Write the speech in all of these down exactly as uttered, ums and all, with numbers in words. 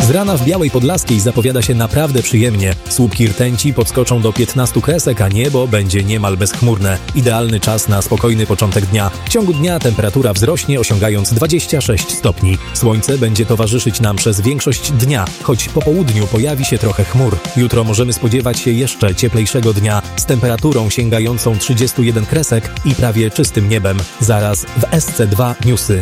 Z rana w Białej Podlaskiej zapowiada się naprawdę przyjemnie. Słupki rtęci podskoczą do piętnastu kresek, a niebo będzie niemal bezchmurne. Idealny czas na spokojny początek dnia. W ciągu dnia temperatura wzrośnie, osiągając dwadzieścia sześć stopni. Słońce będzie towarzyszyć nam przez większość dnia, choć po południu pojawi się trochę chmur. Jutro możemy spodziewać się jeszcze cieplejszego dnia z temperaturą sięgającą trzydziestu jeden kresek i prawie czystym niebem. Zaraz w S C dwa Newsy.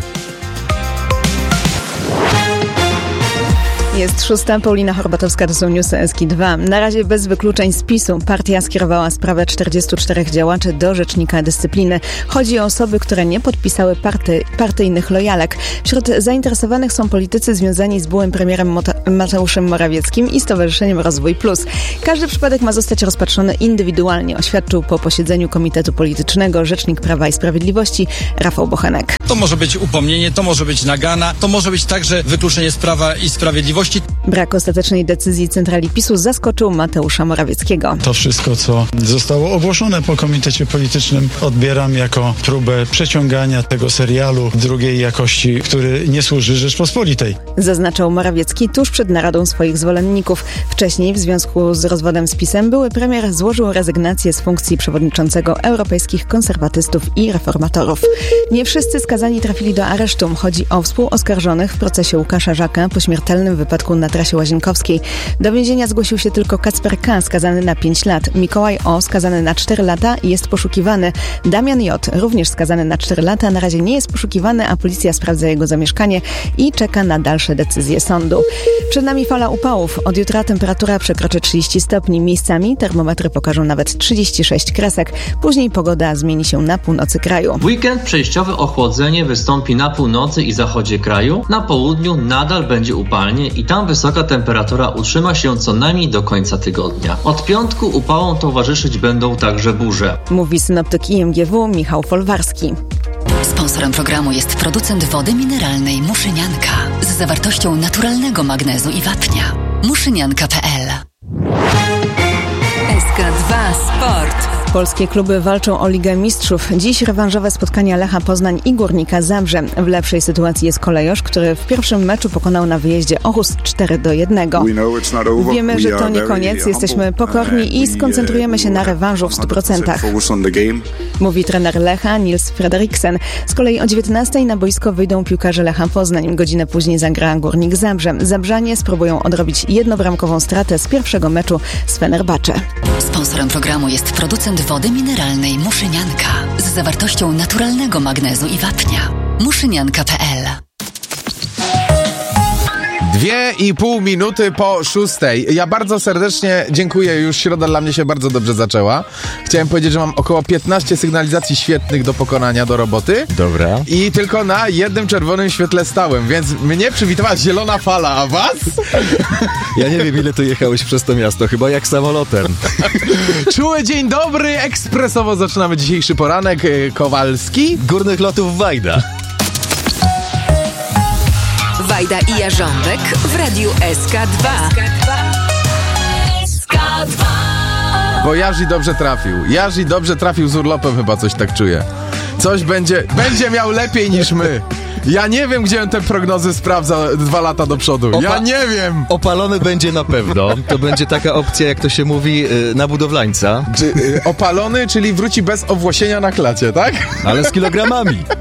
Jest szósta, Paulina Horbatowska, to są newsy S K dwa. Na razie bez wykluczeń z PiSu. Partia skierowała sprawę czterdziestu czterech działaczy do Rzecznika Dyscypliny. Chodzi o osoby, które nie podpisały party, partyjnych lojalek. Wśród zainteresowanych są politycy związani z byłym premierem Mota- Mateuszem Morawieckim i Stowarzyszeniem Rozwój Plus. Każdy przypadek ma zostać rozpatrzony indywidualnie, oświadczył po posiedzeniu Komitetu Politycznego rzecznik Prawa i Sprawiedliwości Rafał Bochenek. To może być upomnienie, to może być nagana, to może być także wykluczenie z Prawa i Sprawiedliwości. Brak ostatecznej decyzji centrali PiSu zaskoczył Mateusza Morawieckiego. To wszystko, co zostało ogłoszone po komitecie politycznym, odbieram jako próbę przeciągania tego serialu drugiej jakości, który nie służy Rzeczpospolitej. Zaznaczał Morawiecki tuż przed naradą swoich zwolenników. Wcześniej w związku z rozwodem z PiS-em były premier złożył rezygnację z funkcji przewodniczącego Europejskich Konserwatystów i Reformatorów. Nie wszyscy skazani trafili do aresztu. Chodzi o współoskarżonych w procesie Łukasza Żaka po śmiertelnym wypadku na trasie Łazienkowskiej. Do więzienia zgłosił się tylko Kacper K., skazany na pięć lat. Mikołaj O., skazany na cztery lata i jest poszukiwany. Damian J., również skazany na cztery lata, na razie nie jest poszukiwany, a policja sprawdza jego zamieszkanie i czeka na dalsze decyzje sądu. Przed nami fala upałów. Od jutra temperatura przekroczy trzydzieści stopni. Miejscami termometry pokażą nawet trzydzieści sześć kresek. Później pogoda zmieni się na północy kraju. W weekend przejściowe ochłodzenie wystąpi na północy i zachodzie kraju. Na południu nadal będzie upalnie i tam wysoka temperatura utrzyma się co najmniej do końca tygodnia. Od piątku upałom towarzyszyć będą także burze. Mówi synoptyk I M G W Michał Folwarski. Sponsorem programu jest producent wody mineralnej Muszynianka z zawartością naturalnego magnezu i wapnia. muszynianka kropka p l. S K dwa Sport. Polskie kluby walczą o Ligę Mistrzów. Dziś rewanżowe spotkania Lecha Poznań i Górnika Zabrze. W lepszej sytuacji jest Kolejorz, który w pierwszym meczu pokonał na wyjeździe Ochus cztery do jednego. Wiemy, że to nie koniec. Jesteśmy pokorni i skoncentrujemy się na rewanżu w stu procentach. Mówi trener Lecha Nils Frederiksen. Z kolei o dziewiętnastej na boisko wyjdą piłkarze Lecha Poznań. Godzinę później zagra Górnik Zabrze. Zabrzanie spróbują odrobić jednobramkową stratę z pierwszego meczu z Fenerbahce. Sponsorem programu jest producent wody mineralnej Muszynianka z zawartością naturalnego magnezu i wapnia. muszynianka kropka p l. Dwie i pół minuty po szóstej. Ja bardzo serdecznie dziękuję, już środa dla mnie się bardzo dobrze zaczęła. Chciałem powiedzieć, że mam około piętnaście sygnalizacji świetnych do pokonania, do roboty. Dobra. I tylko na jednym czerwonym świetle stałem, więc mnie przywitała zielona fala, a was? Ja nie wiem, ile tu jechałeś przez to miasto, chyba jak samolotem. Czuły dzień dobry, ekspresowo zaczynamy dzisiejszy poranek. Kowalski. Górnych Lotów Wajda. Wajda i Jarząbek w radiu S K dwa. S K dwa. Bo Jarzi dobrze trafił. Jarzi dobrze trafił z urlopem, chyba coś tak czuję. Coś będzie, będzie miał lepiej niż my. Ja nie wiem, gdzie on te prognozy sprawdza dwa lata do przodu. Opa- ja nie wiem. Opalony będzie na pewno. To będzie taka opcja, jak to się mówi, yy, na budowlańca. Czy, yy, opalony, czyli wróci bez owłosienia na klacie, tak? Ale z kilogramami.